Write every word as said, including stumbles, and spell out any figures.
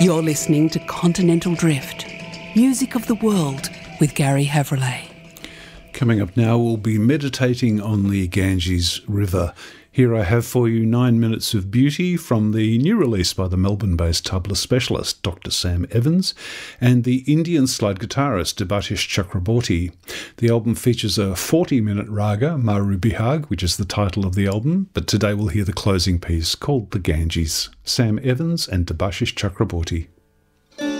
You're listening to Continental Drift, music of the world with Gary Havrillay. Coming up now, we'll be meditating on the Ganges River. Here I have for you Nine Minutes of Beauty from the new release by the Melbourne-based tabla specialist Doctor Sam Evans and the Indian slide guitarist Debashish Chakraborty. The album features a forty-minute raga, Maru Bihag, which is the title of the album, but today we'll hear the closing piece called The Ganges. Sam Evans and Debashish Chakraborty.